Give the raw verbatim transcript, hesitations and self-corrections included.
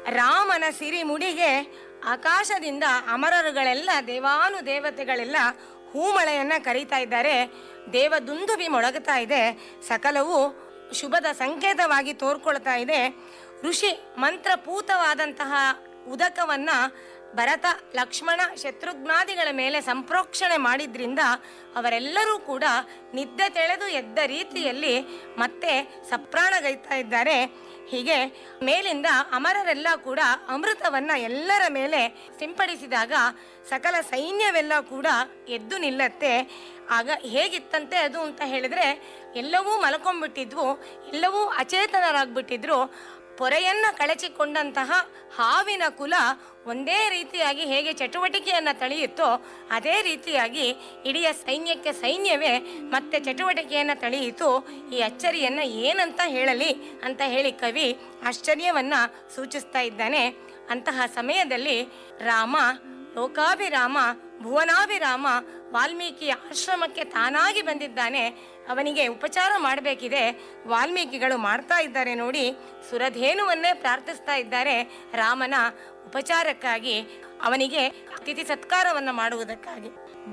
ರಾಮನ ಸಿರಿ ಮುಡಿಗೆ ಆಕಾಶದಿಂದ ಅಮರರುಗಳೆಲ್ಲ ದೇವಾನು ದೇವತೆಗಳೆಲ್ಲ ಹೂಮಳೆಯನ್ನ ಕರೀತಾ ಇದ್ದಾರೆ. ದೇವದುಂದುಬಿ ಮೊಳಗುತ್ತಾ ಇದೆ. ಸಕಲವು ಶುಭದ ಸಂಕೇತವಾಗಿ ತೋರ್ಕೊಳ್ತಾ ಇದೆ. ಋಷಿ ಮಂತ್ರಪೂತವಾದಂತಹ ಉದಕವನ್ನ ಭರತ, ಲಕ್ಷ್ಮಣ, ಶತ್ರುಘ್ನಾದಿಗಳ ಮೇಲೆ ಸಂಪ್ರೋಕ್ಷಣೆ ಮಾಡಿದ್ರಿಂದ ಅವರೆಲ್ಲರೂ ಕೂಡ ನಿದ್ದೆ ತೆಳೆದು ಎದ್ದ ರೀತಿಯಲ್ಲಿ ಮತ್ತೆ ಸಪ್ರಾಣಗೈತಾ ಇದ್ದಾರೆ. ಹೀಗೆ ಮೇಲಿಂದ ಅಮರರೆಲ್ಲ ಕೂಡ ಅಮೃತವನ್ನ ಎಲ್ಲರ ಮೇಲೆ ಸಿಂಪಡಿಸಿದಾಗ ಸಕಲ ಸೈನ್ಯವೆಲ್ಲ ಕೂಡ ಎದ್ದು ನಿಲ್ಲತ್ತೆ. ಆಗ ಹೇಗಿತ್ತಂತೆ ಅದು ಅಂತ ಹೇಳಿದ್ರೆ, ಎಲ್ಲವೂ ಮಲ್ಕೊಂಡ್ಬಿಟ್ಟಿದ್ವು, ಎಲ್ಲವೂ ಅಚೇತನರಾಗ್ಬಿಟ್ಟಿದ್ರು. ಪೊರೆಯನ್ನ ಕಳಚಿಕೊಂಡಂತಹ ಹಾವಿನ ಕುಲ ಒಂದೇ ರೀತಿಯಾಗಿ ಹೇಗೆ ಚಟುವಟಿಕೆಯನ್ನ ತಳೆಯುತ್ತೋ ಅದೇ ರೀತಿಯಾಗಿ ಇಡೀ ಸೈನ್ಯಕ್ಕೆ ಸೈನ್ಯವೇ ಮತ್ತೆ ಚಟುವಟಿಕೆಯನ್ನ ತಳೆಯಿತು. ಈ ಅಚ್ಚರಿಯನ್ನ ಏನಂತ ಹೇಳಲಿ ಅಂತ ಹೇಳಿ ಕವಿ ಆಶ್ಚರ್ಯವನ್ನ ಸೂಚಿಸ್ತಾ ಇದ್ದಾನೆ. ಅಂತಹ ಸಮಯದಲ್ಲಿ ರಾಮ, ಲೋಕಾಭಿರಾಮ, ಭುವನಾಭಿರಾಮ ವಾಲ್ಮೀಕಿಯ ಆಶ್ರಮಕ್ಕೆ ತಾನಾಗಿ ಬಂದಿದ್ದಾನೆ. ಅವನಿಗೆ ಉಪಚಾರ ಮಾಡಬೇಕಿದೆ. ವಾಲ್ಮೀಕಿಗಳು ಮಾಡ್ತಾ ಇದ್ದಾರೆ ನೋಡಿ, ಸುರಧೇನುವನ್ನೇ ಪ್ರಾರ್ಥಿಸ್ತಾ ಇದ್ದಾರೆ ರಾಮನ ಉಪಚಾರಕ್ಕಾಗಿ, ಅವನಿಗೆ ಅತಿಥಿ ಸತ್ಕಾರವನ್ನು ಮಾಡುವುದಕ್ಕಾಗಿ.